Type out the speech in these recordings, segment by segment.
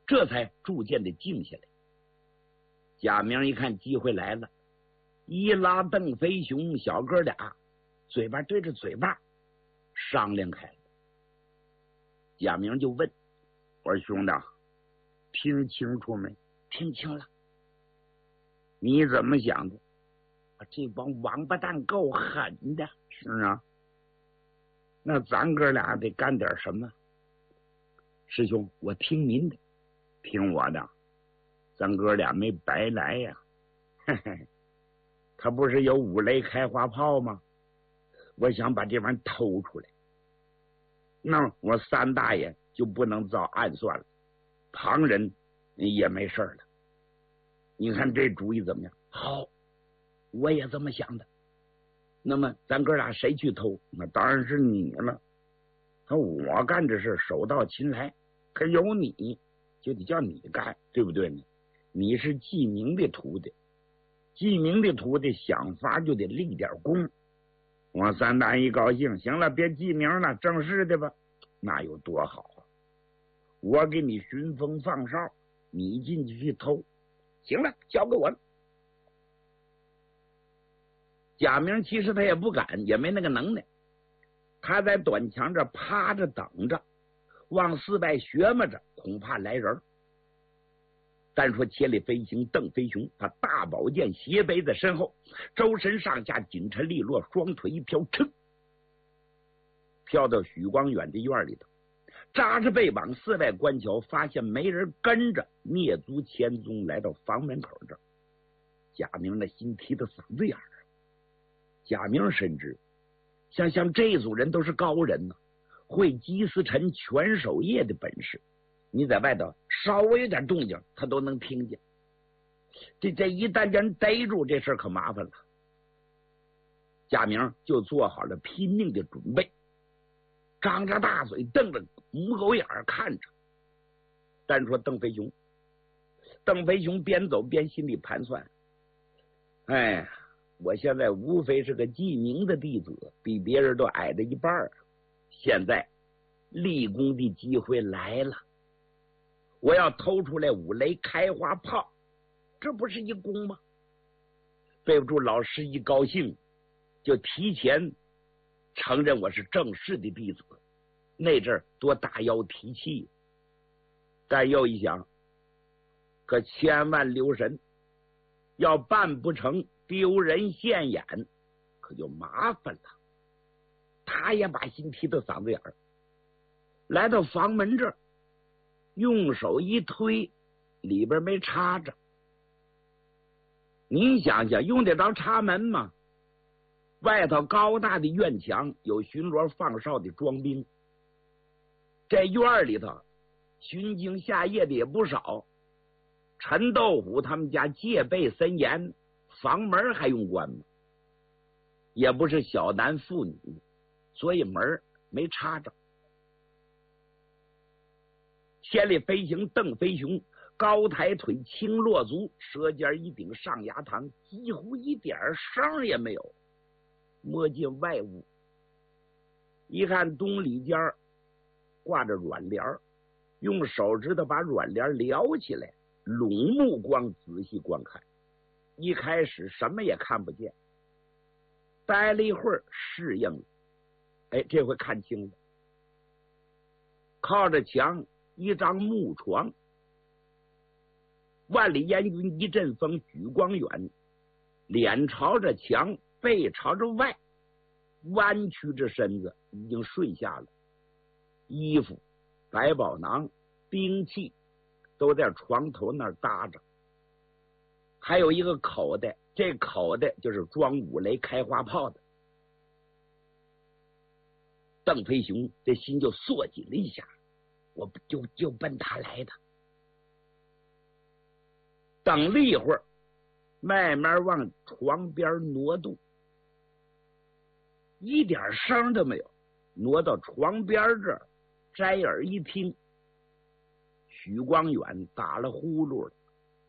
这才逐渐的静下来。贾明一看机会来了，一拉邓飞雄，小哥俩嘴巴对着嘴巴商量开了。贾明就问：“我说兄弟，听清楚没？”“听清了。”“你怎么想的？”“这帮王八蛋够狠的。”“是啊。”“那咱哥俩得干点什么？”“师兄，我听您的。”“听我的。咱哥俩没白来呀。嘿嘿，他不是有5雷开花炮吗？我想把这玩意儿偷出来，那我三大爷就不能遭暗算了，旁人也没事了。你看这主意怎么样？”“好，我也这么想的。那么咱哥俩谁去偷？”“那当然是你了。我干这事手到擒来，可有你就得叫你干，对不对呢？你是季明的徒弟，季明的徒弟想法就得立点功。”我三大一高兴，行了，别记名了，正式的吧。那有多好啊！我给你寻风放哨，你进去偷。行了，交给我了。贾明其实他也不敢，也没那个能耐，他在短墙这趴着等着，往四外学摸着，恐怕来人。单说千里飞行邓飞雄，他大宝剑斜背在身后，周身上下紧沉利落，双腿一飘，噌，飘到许光远的院里头，扎着背往四外观瞧，发现没人跟着，蹑足潜踪来到房门口这儿。贾明的心提到嗓子眼儿。贾明深知，像这组人都是高人呢，会击死臣全守夜的本事。你在外头稍微有点动静，他都能听见。这一旦人逮住，这事可麻烦了。贾明就做好了拼命的准备，张着大嘴，瞪着母狗眼看着。单说邓飞雄边走边心里盘算：哎，我现在无非是个记名的弟子，比别人都矮的一半。现在立功的机会来了，我要偷出来5雷开花炮，这不是一功吗？背不住老师一高兴，就提前承认我是正式的弟子，那阵儿多大腰提气。但又一想，可千万留神，要办不成丢人现眼，可就麻烦了。他也把心提到嗓子眼儿，来到房门这儿，用手一推，里边没插着。您想想，用得着插门吗？外头高大的院墙，有巡逻放哨的庄兵，这院里头巡经下夜的也不少。陈豆腐他们家戒备森严，房门还用关吗？也不是小男妇女，所以门没插着。千里飞行邓飞雄高抬腿，轻落足，舌尖一顶上牙膛，几乎一点声也没有。摸进外屋，一看东里间挂着软帘，用手指头把软帘撩起来，拢目光仔细观看。一开始什么也看不见，待了一会儿适应了，这回看清了，靠着墙一张木床，万里烟云一阵风，许光远脸朝着墙，背朝着外，弯曲着身子，已经睡下了。衣服、百宝囊、兵器都在床头那儿搭着，还有一个口袋，这口袋就是装5雷开花炮的。邓飞雄这心就缩紧了一下，我就奔他来的。等了一会儿，慢慢往床边挪动，一点声都没有。挪到床边这儿，摘耳一听，许光远打了呼噜了，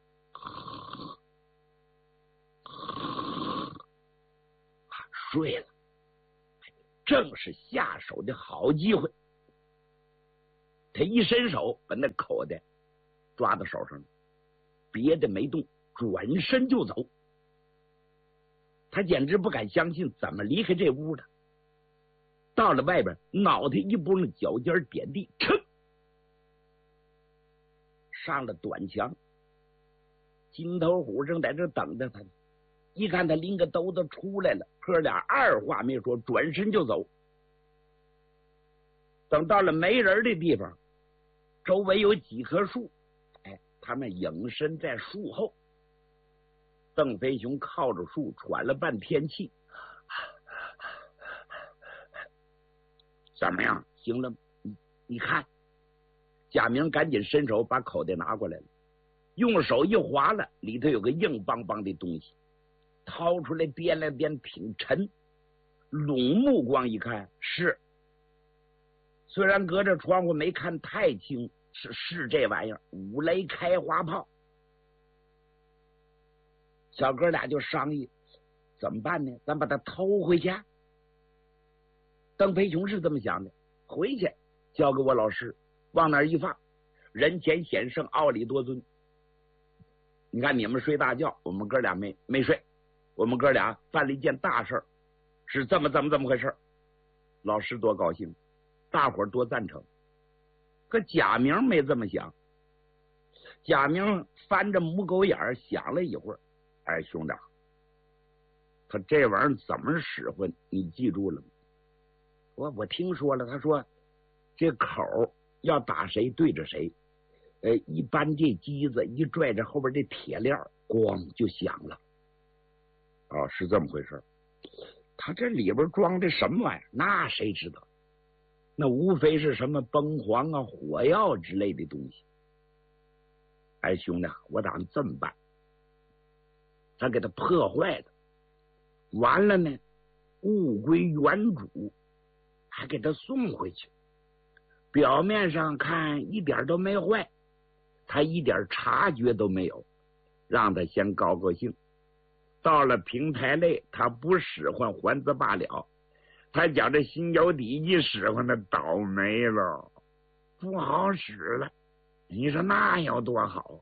睡了。正是下手的好机会。他一伸手把那口袋抓到手上，别的没动，转身就走。他简直不敢相信怎么离开这屋的。到了外边，脑袋一拨，脚尖点地，噌，上了短墙。金头虎正在这等着他呢，一看他拎个兜子出来了，哥俩二话没说，转身就走。等到了没人的地方，周围有几棵树，他们隐身在树后。邓飞雄靠着树喘了半天气，怎么样？行了，你看。贾明赶紧伸手把口袋拿过来了，用手一划了，里头有个硬邦邦的东西，掏出来掂了掂，挺沉。拢目光一看，是，虽然隔着窗户没看太清，是这玩意儿，5雷开花炮。小哥俩就商议怎么办呢？咱把它偷回去。邓飞雄是这么想的，回去交给我老师，往那儿一放，人前显圣，奥里多尊。你看你们睡大觉，我们哥俩没睡，我们哥俩犯了一件大事，是这么回事。老师多高兴，大伙儿多赞成。可贾明没这么想。贾明翻着母狗眼想了一会儿，哎，兄弟，他这玩意儿怎么使唤？你记住了吗？我听说了，他说这口要打谁对着谁，一般这机子一拽着后边这铁链，咣就响了。哦，是这么回事。他这里边装的什么玩意儿？那谁知道？那无非是什么崩黄啊、火药之类的东西。哎，兄弟，我打算这么办，咱给他破坏了，完了呢，物归原主，还给他送回去。表面上看一点都没坏，他一点察觉都没有，让他先高高兴。到了平台内，他不使唤还则罢了，他觉着心有底一使唤，他倒霉了，不好使了。你说那有多好？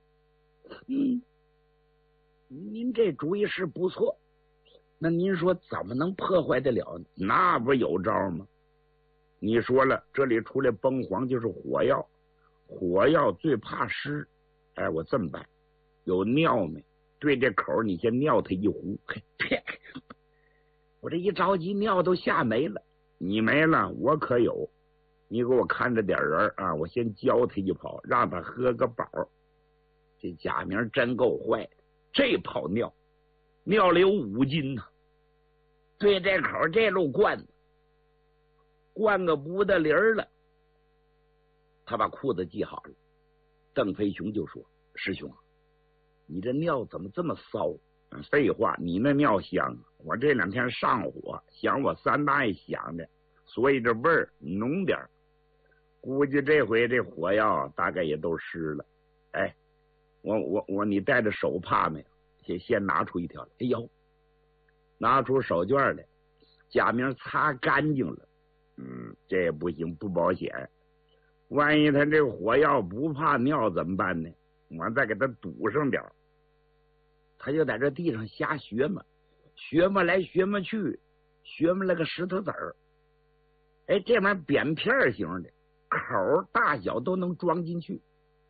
您这主意是不错，那您说怎么能破坏得了呢？那不有招吗？你说了，这里除了崩黄就是火药，火药最怕湿。哎，我这么办，有尿没？对这口你先尿他一壶，呸！我这一着急尿都吓没了。你没了，我可有。你给我看着点人啊！我先教他一泡，让他喝个饱。这贾明真够坏的，这泡尿了有5斤呢，对这口这路灌个不得灵了。他把裤子系好了，邓飞雄就说：“师兄，你这尿怎么这么骚？”废话，你那尿香，我这2天上火，想我3大爷想的，所以这味儿浓点。估计这回这火药大概也都湿了。哎，你带着手帕没有？先拿出一条来。哎呦，拿出手绢来，贾明擦干净了。这也不行，不保险。万一他这火药不怕尿怎么办呢？我再给他堵上点。他就在这地上瞎学嘛，学嘛来学嘛去，学嘛了个石头子儿。哎，这玩意儿扁片型的，口大小都能装进去。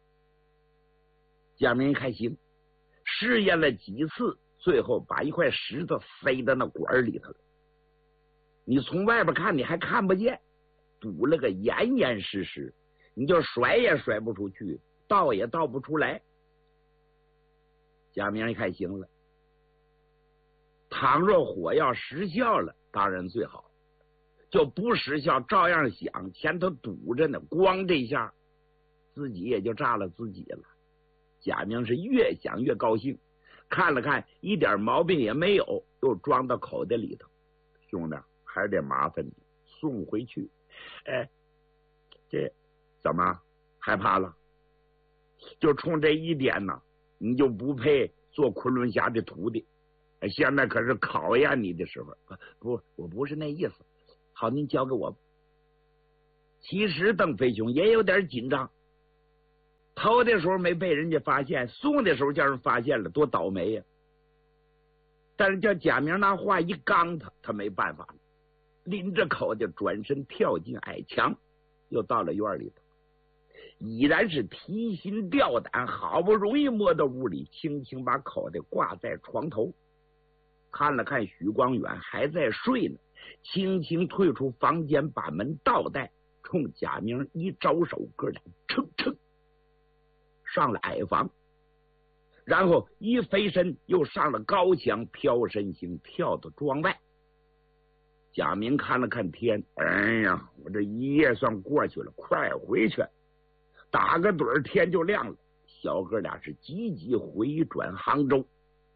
贾明一看行，试验了几次，最后把一块石头塞到那管里头了。你从外边看你还看不见，堵了个严严实实，你就甩也甩不出去，倒也倒不出来。贾明一看行了，倘若火药失效了，当然最好；就不失效，照样响，前头堵着呢，光这下自己也就炸了自己了。贾明是越想越高兴，看了看一点毛病也没有，又装到口袋里头。兄弟，还得麻烦你送回去。哎，这怎么害怕了？就冲这一点呢，你就不配做昆仑侠的徒弟。现在可是考验你的时候。不，我不是那意思。好，您交给我。其实邓飞雄也有点紧张， 偷的时候没被人家发现，送的时候叫人发现了，多倒霉呀！但是叫贾明拿话一刚他没办法了，拎着口就转身跳进矮墙，又到了院里头，依然是提心吊胆，好不容易摸到屋里，轻轻把口袋挂在床头，看了看许光远还在睡呢，轻轻退出房间，把门倒带，冲贾明一招手，哥俩噌噌上了矮房，然后一飞身又上了高墙，飘身形跳到庄外。贾明看了看天，哎呀，我这一夜算过去了，快回去，打个盹天就亮了。小哥俩是急急回转杭州。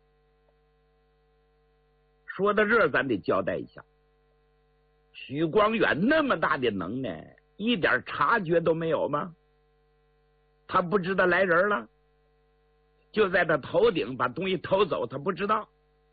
说到这儿，咱得交代一下，许光远那么大的能耐，一点察觉都没有吗？他不知道来人了，就在他头顶把东西偷走，他不知道。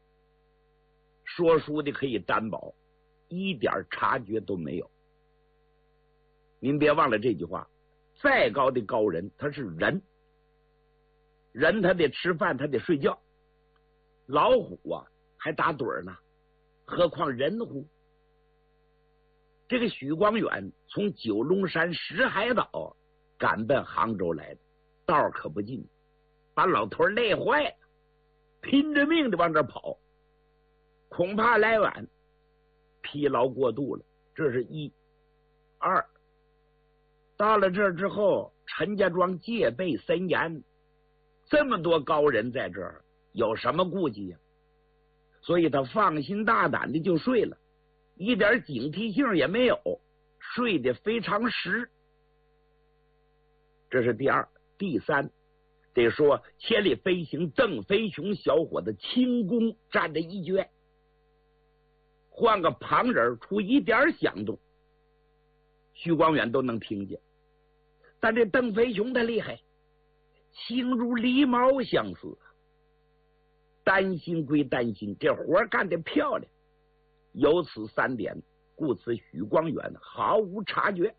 说书的可以担保，一点察觉都没有。您别忘了这句话，再高的高人他是人，人他得吃饭，他得睡觉，老虎啊还打盹呢，何况人乎？这个许光远从九龙山石海岛赶奔杭州来的，道可不近，把老头累坏了，拼着命的往这跑，恐怕来晚，疲劳过度了。这是一。二，到了这之后，陈家庄戒备森严，这么多高人在这儿，有什么顾忌呀？所以他放心大胆的就睡了，一点警惕性也没有，睡得非常实。这是第二。第三，得说千里飞行邓飞雄小伙子轻功占着一绝，换个旁人出一点响动，许光远都能听见。但这邓飞雄他厉害，轻如狸猫相似。担心归担心，这活干得漂亮。有此三点，故此许光远毫无察觉。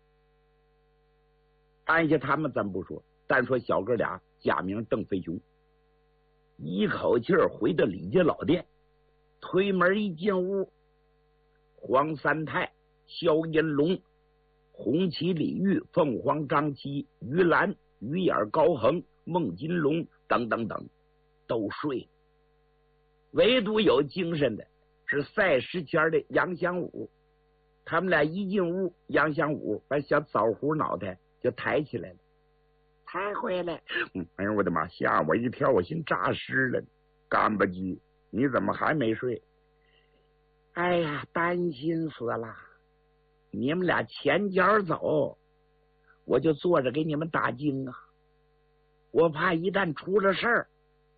按下他们咱不说，单说小哥俩贾明邓飞雄，一口气儿回到李家老店，推门一进屋，黄三泰、萧银龙、红旗李煜、凤凰张七、于兰、鱼眼高恒、孟金龙等等等都睡了，唯独有精神的是赛时前的杨祥武。他们俩一进屋，杨祥武把小枣核脑袋就抬起来了。才回来？哎呦我的妈，吓我一跳，我心诈尸了。干巴鸡，你怎么还没睡？哎呀，担心死了。你们俩前脚走，我就坐着给你们打惊啊。我怕一旦出了事儿，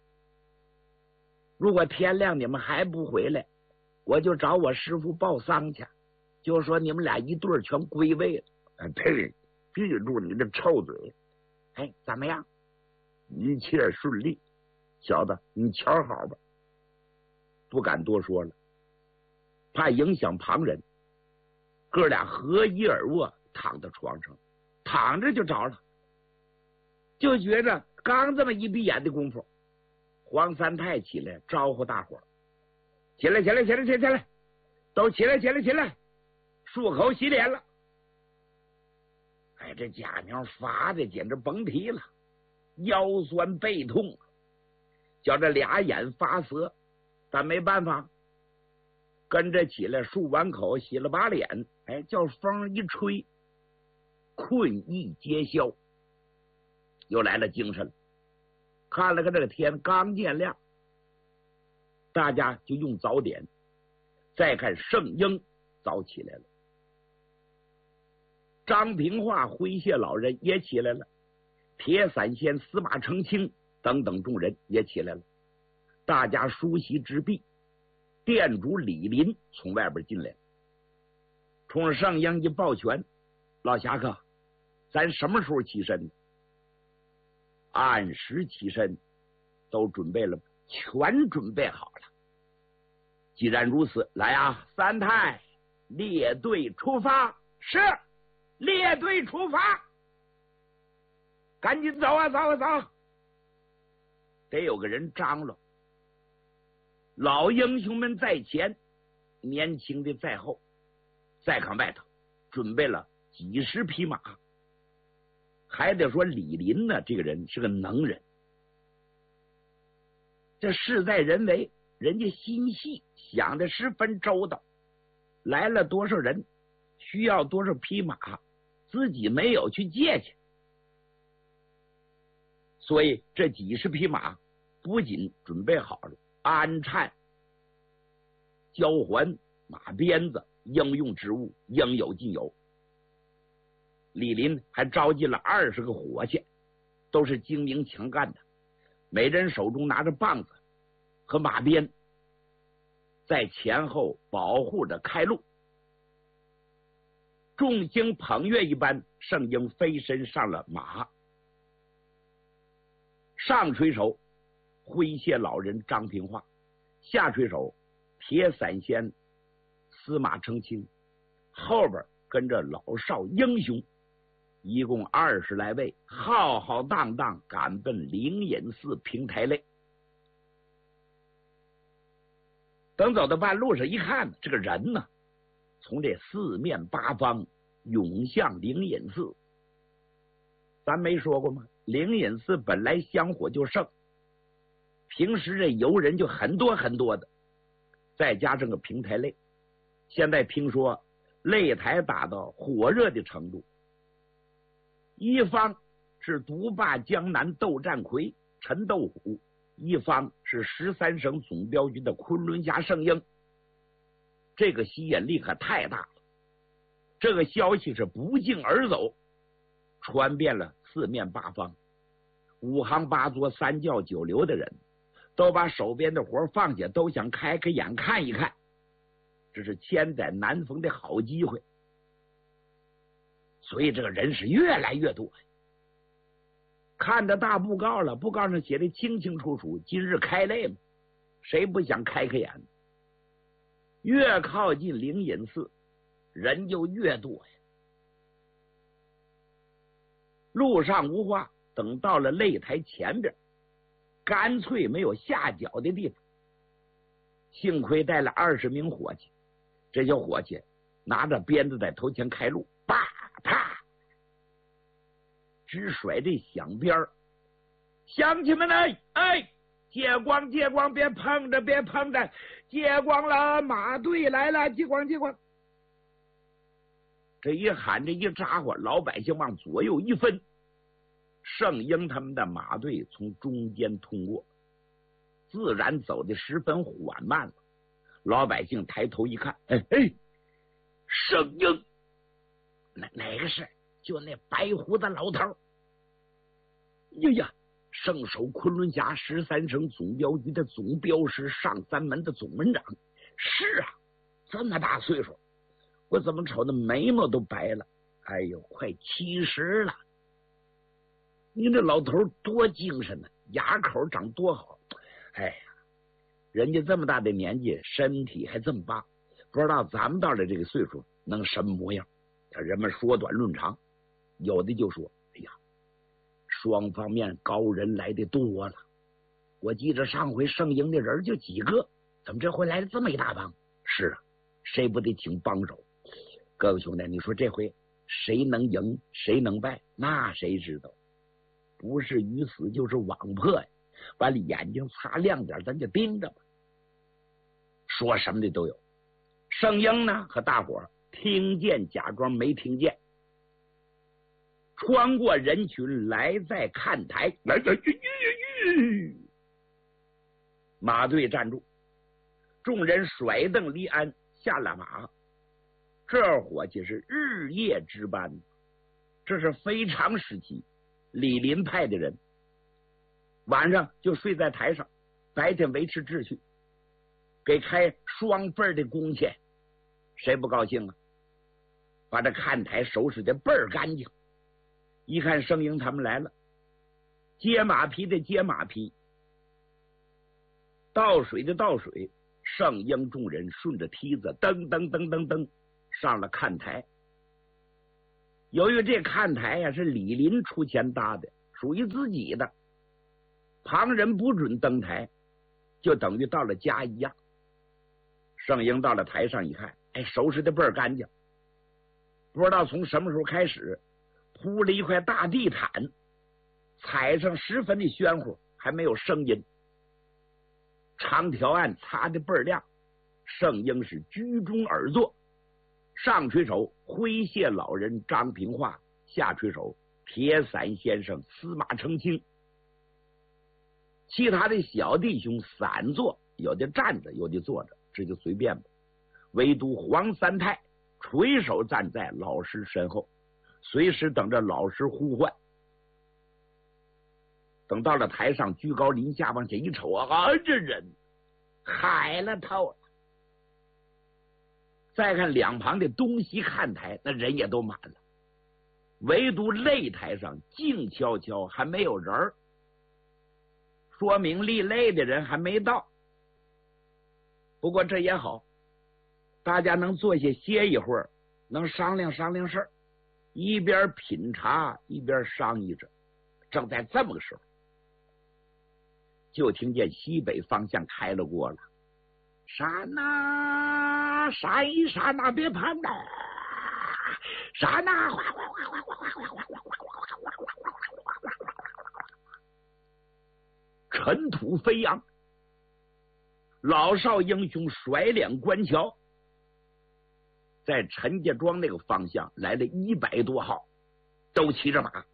如果天亮你们还不回来，我就找我师傅报丧去，就说你们俩一对全归位了。呸！记住你的臭嘴！哎，怎么样？一切顺利，小子，你瞧好吧。不敢多说了，怕影响旁人。哥俩合衣而卧，躺在床上，躺着就着了，就觉着刚这么一闭眼的功夫，黄三太起来招呼大伙儿：起来，起来，起来，起来，都起来，起来，起来，漱口洗脸了。哎，这贾苗罚的简直甭提了，腰酸背痛，叫这俩眼发涩，但没办法，跟着起来漱完口，洗了把脸，哎，叫风一吹，困意皆消，又来了精神了。看了看这个天刚见亮，大家就用早点。再看圣婴早起来了，张平化诙谐老人也起来了，铁伞仙司马承清等等众人也起来了。大家梳洗之毕，店主李林从外边进来，冲着圣婴一抱拳：老侠客，咱什么时候起身？按时起身，都准备了，全准备好了。既然如此，来啊，三太列队出发。是，列队出发。 赶紧走啊，走啊，走！得有个人张罗。老英雄们在前，年轻的在后，再看外头准备了几十匹马。还得说李林呢，这个人是个能人，这事在人为，人家心细，想的十分周到。来了多少人，需要多少匹马，自己没有去借去，所以这几十匹马不仅准备好了鞍颤、交环、马鞭子，应用之物应有尽有。李林还召集了20个伙计，都是精明强干的，每人手中拿着棒子和马鞭，在前后保护着开路。众星捧月一般，圣婴飞身上了马，上垂手诙谐老人张平化，下垂手铁伞仙司马承清，后边跟着老少英雄，一共20来位，浩浩荡荡赶奔灵隐寺平台内。等走到半路上一看，这个人呢，从这四面八方涌向灵隐寺。咱没说过吗？灵隐寺本来香火就盛，平时这游人就很多很多的，再加上个平台擂，现在听说擂台打到火热的程度。一方是独霸江南斗战魁陈斗虎，一方是13省总镖局的昆仑侠圣婴，这个吸引力可太大了。这个消息是不胫而走，传遍了四面八方，五行八作三教九流的人都把手边的活放下，都想开开眼看一看，这是千载难逢的好机会。所以这个人是越来越多。看着大布告了，布告上写的清清楚楚，今日开擂嘛，谁不想开开眼？越靠近灵隐寺，人就越多呀。路上无话，等到了擂台前边，干脆没有下脚的地方。幸亏带了20名伙计，这些伙计拿着鞭子在头前开路，啪啪直甩这响鞭儿。乡亲们呢，哎，借光借光，别碰着别碰着，借光了，马队来了，借光借光。这一喊，这一咋呼，老百姓往左右一分，圣婴他们的马队从中间通过，自然走得十分缓慢了。老百姓抬头一看，哎哎，圣婴，哪个是？就那白胡子老头。哎呀，圣手昆仑峡13省总镖局的总镖师，上三门的总门长。是啊，这么大岁数，我怎么瞅那眉毛都白了？哎呦，快70了！你这老头多精神呢，牙口长多好！哎呀，人家这么大的年纪，身体还这么棒，不知道咱们到了这个岁数能什么模样？人们说短论长，有的就说：“哎呀，双方面高人来的多了。我记着上回圣婴的人就几个，怎么这回来了这么一大帮？是啊，谁不得请帮手？各位兄弟，你说这回谁能赢，谁能败？那谁知道？不是鱼死就是网破呀！把眼睛擦亮点，咱就盯着吧。说什么的都有。圣婴呢和大伙听见假装没听见，穿过人群来在看台，来在马队站住，众人甩蹬离鞍，下了马。这伙计是日夜值班，这是非常时期。李林派的人晚上就睡在台上，白天维持秩序，给开双份的工钱，谁不高兴啊？把这看台收拾的倍儿干净。一看圣婴他们来了，接马匹的接马匹，倒水的倒水，圣婴众人顺着梯子噔噔噔噔噔上了看台。由于这看台呀是李林出钱搭的， 属于自己的，旁人不准登台，就等于到了家一样。圣婴到了台上一看，哎，收拾的倍儿干净，不知道从什么时候开始铺了一块大地毯，踩上十分的喧乎，还没有声音。长条案擦的倍儿亮，圣婴是居中而坐，上垂手诙谐老人张平化，下垂手铁伞先生司马承清。其他的小弟兄散坐，有的站着，有的坐着，这就随便吧。唯独黄三太垂手站在老师身后，随时等着老师呼唤。等到了台上，居高临下往前一瞅啊，这人海了头了。再看两旁的东西看台，那人也都满了，唯独擂台上静悄悄，还没有人儿，说明立擂的人还没到。不过这也好，大家能坐下歇一会儿，能商量商量事儿，一边品茶一边商议着。正在这么个时候，就听见西北方向开了过了，闪呐闪一闪呐，别攀呐，闪呐，尘土飞扬，老少英雄甩脸观瞧。在陈家庄那个方向来了100多号，都骑着马，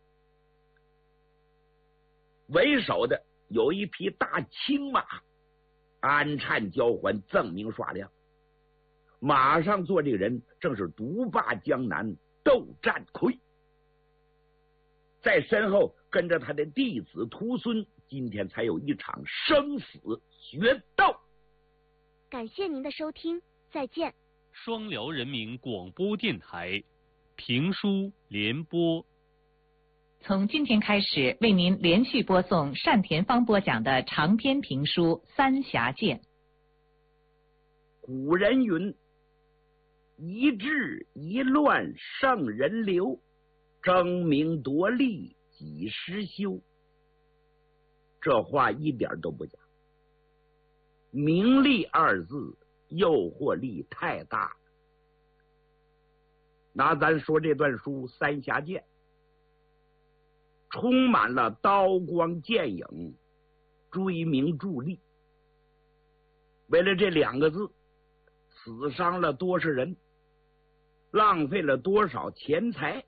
为首的有一匹大青马，鞍颤交环，锃明刷亮。马上坐这个人正是独霸江南窦战魁，在身后跟着他的弟子徒孙，今天才有一场生死决斗。 感谢您的收听，再见。 双辽人民广播电台评书联播， 从今天开始为您连续播送单田芳播讲的长篇评书《三峡剑》。 古人云：一治一乱圣人流，争名夺利几时休。这话一点都不假，名利二字诱惑力太大了。拿咱说这段书《三峡剑》，充满了刀光剑影、追名逐利。为了这2个字，死伤了多少人，浪费了多少钱财。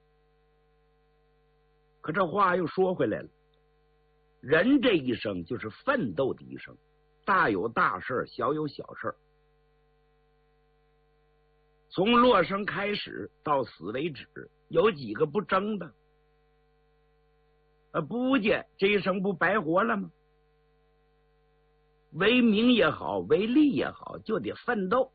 可这话又说回来了，人这一生就是奋斗的一生，大有大事，小有小事。从落生开始到死为止，有几个不争的？不介，这一生不白活了吗？为名也好，为利也好，就得奋斗。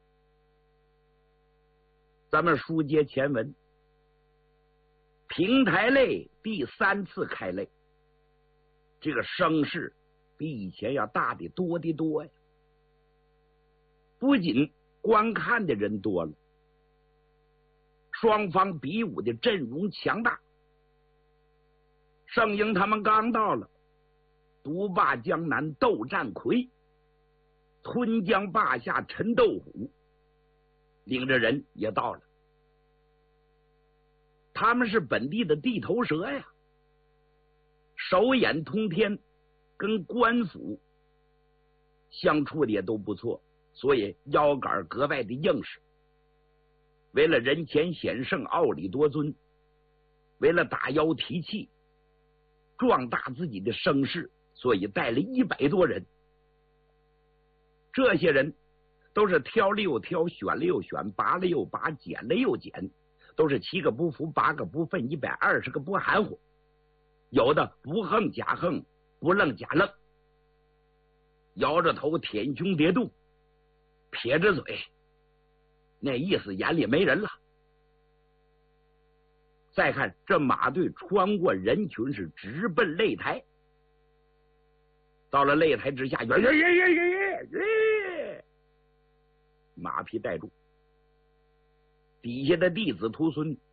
咱们书接前文，平台擂第3次开擂，这个声势比以前要大得多得多呀。不仅观看的人多了，双方比武的阵容强大。圣婴他们刚到了，独霸江南窦战魁、吞江霸下陈斗虎领着人也到了。他们是本地的地头蛇呀，手眼通天，跟官府相处的也都不错，所以腰杆格外的硬实。为了人前显圣，傲礼多尊，为了打腰提气，壮大自己的声势，所以带了100多人。这些人都是挑了又挑，选了又选，拔了又拔，剪了又剪，都是7个不服，8个不忿，120个不含糊。有的不横假横，不愣假愣，摇着头，舔胸叠肚，撇着嘴，那意思眼里没人了。再看这马队穿过人群，是直奔擂台。到了擂台之下，马匹带住，底下的弟子徒孙